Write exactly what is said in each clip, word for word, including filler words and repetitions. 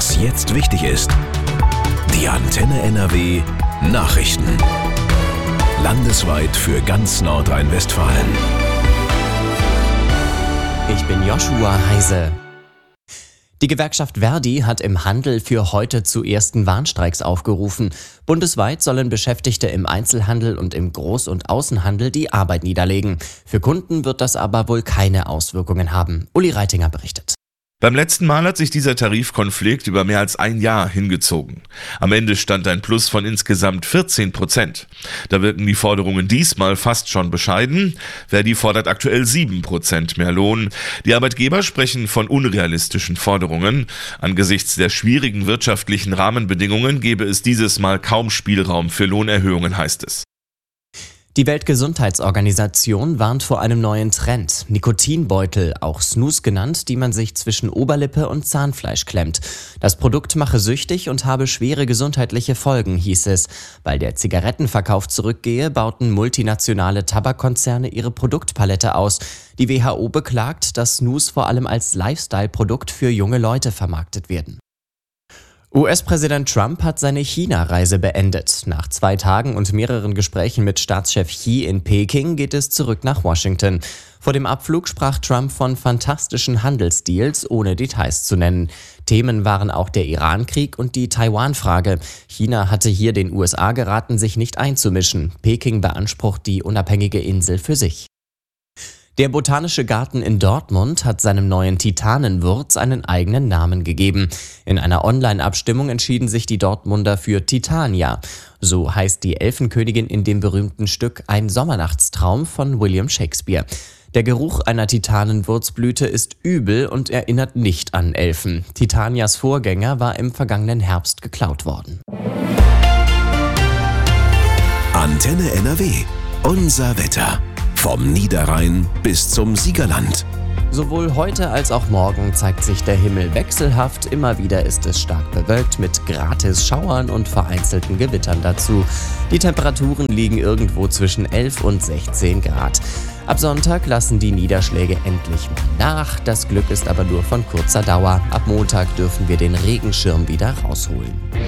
Was jetzt wichtig ist. Die Antenne N R W Nachrichten. Landesweit für ganz Nordrhein-Westfalen. Ich bin Joshua Heise. Die Gewerkschaft Verdi hat im Handel für heute zu ersten Warnstreiks aufgerufen. Bundesweit sollen Beschäftigte im Einzelhandel und im Groß- und Außenhandel die Arbeit niederlegen. Für Kunden wird das aber wohl keine Auswirkungen haben. Uli Reitinger berichtet. Beim letzten Mal hat sich dieser Tarifkonflikt über mehr als ein Jahr hingezogen. Am Ende stand ein Plus von insgesamt vierzehn Prozent. Da wirken die Forderungen diesmal fast schon bescheiden. Verdi fordert aktuell sieben Prozent mehr Lohn. Die Arbeitgeber sprechen von unrealistischen Forderungen. Angesichts der schwierigen wirtschaftlichen Rahmenbedingungen gebe es dieses Mal kaum Spielraum für Lohnerhöhungen, heißt es. Die Weltgesundheitsorganisation warnt vor einem neuen Trend. Nikotinbeutel, auch Snus genannt, die man sich zwischen Oberlippe und Zahnfleisch klemmt. Das Produkt mache süchtig und habe schwere gesundheitliche Folgen, hieß es. Weil der Zigarettenverkauf zurückgehe, bauten multinationale Tabakkonzerne ihre Produktpalette aus. Die W H O beklagt, dass Snus vor allem als Lifestyle-Produkt für junge Leute vermarktet werden. U S-Präsident Trump hat seine China-Reise beendet. Nach zwei Tagen und mehreren Gesprächen mit Staatschef Xi in Peking geht es zurück nach Washington. Vor dem Abflug sprach Trump von fantastischen Handelsdeals, ohne Details zu nennen. Themen waren auch der Iran-Krieg und die Taiwan-Frage. China hatte hier den U S A geraten, sich nicht einzumischen. Peking beansprucht die unabhängige Insel für sich. Der Botanische Garten in Dortmund hat seinem neuen Titanenwurz einen eigenen Namen gegeben. In einer Online-Abstimmung entschieden sich die Dortmunder für Titania. So heißt die Elfenkönigin in dem berühmten Stück Ein Sommernachtstraum von William Shakespeare. Der Geruch einer Titanenwurzblüte ist übel und erinnert nicht an Elfen. Titanias Vorgänger war im vergangenen Herbst geklaut worden. Antenne N R W. Unser Wetter. Vom Niederrhein bis zum Siegerland. Sowohl heute als auch morgen zeigt sich der Himmel wechselhaft. Immer wieder ist es stark bewölkt mit Gratis-Schauern und vereinzelten Gewittern dazu. Die Temperaturen liegen irgendwo zwischen elf und sechzehn Grad. Ab Sonntag lassen die Niederschläge endlich mal nach. Das Glück ist aber nur von kurzer Dauer. Ab Montag dürfen wir den Regenschirm wieder rausholen.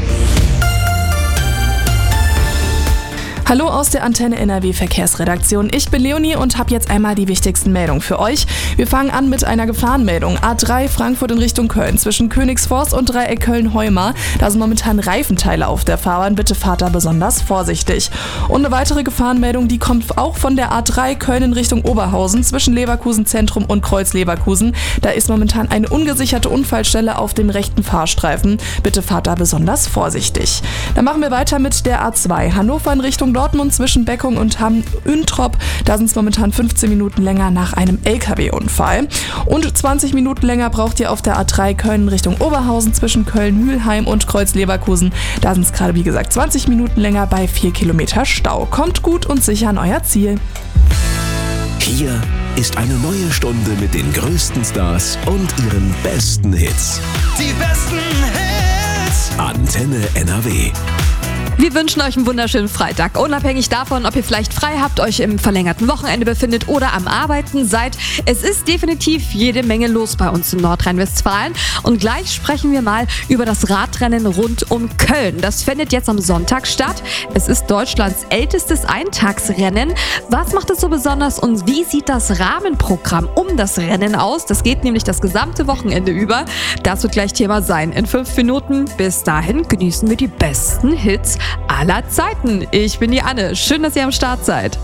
Hallo aus der Antenne N R W Verkehrsredaktion. Ich bin Leonie und habe jetzt einmal die wichtigsten Meldungen für euch. Wir fangen an mit einer Gefahrenmeldung. A drei Frankfurt in Richtung Köln zwischen Königsforst und Dreieck Köln-Heumar. Da sind momentan Reifenteile auf der Fahrbahn. Bitte fahrt da besonders vorsichtig. Und eine weitere Gefahrenmeldung, die kommt auch von der A drei Köln in Richtung Oberhausen zwischen Leverkusen Zentrum und Kreuz Leverkusen. Da ist momentan eine ungesicherte Unfallstelle auf dem rechten Fahrstreifen. Bitte fahrt da besonders vorsichtig. Dann machen wir weiter mit der A zwei Hannover in Richtung Dortmund zwischen Beckung und Hamm-Üntrop. Da sind es momentan fünfzehn Minuten länger nach einem L K W-Unfall. Und zwanzig Minuten länger braucht ihr auf der A drei Köln in Richtung Oberhausen zwischen Köln-Mülheim und Kreuz-Leverkusen. Da sind es gerade, wie gesagt, zwanzig Minuten länger bei vier Kilometer Stau. Kommt gut und sicher an euer Ziel. Hier ist eine neue Stunde mit den größten Stars und ihren besten Hits. Die besten Hits. Antenne N R W. Wir wünschen euch einen wunderschönen Freitag. Unabhängig davon, ob ihr vielleicht frei habt, euch im verlängerten Wochenende befindet oder am Arbeiten seid. Es ist definitiv jede Menge los bei uns in Nordrhein-Westfalen. Und gleich sprechen wir mal über das Radrennen rund um Köln. Das findet jetzt am Sonntag statt. Es ist Deutschlands ältestes Eintagsrennen. Was macht es so besonders und wie sieht das Rahmenprogramm um das Rennen aus? Das geht nämlich das gesamte Wochenende über. Das wird gleich Thema sein in fünf Minuten. Bis dahin genießen wir die besten Hits aller Zeiten. Ich bin die Anne. Schön, dass ihr am Start seid.